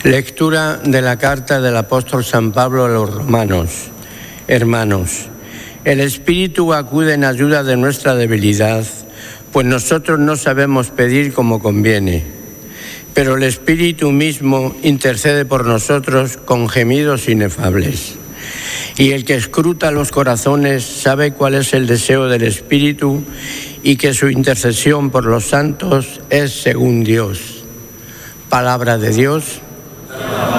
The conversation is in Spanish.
Lectura de la carta del apóstol San Pablo a los romanos. Hermanos, el Espíritu acude en ayuda de nuestra debilidad, pues nosotros no sabemos pedir como conviene. Pero el Espíritu mismo intercede por nosotros con gemidos inefables. Y el que escruta los corazones sabe cuál es el deseo del Espíritu y que su intercesión por los santos es según Dios. Palabra de Dios.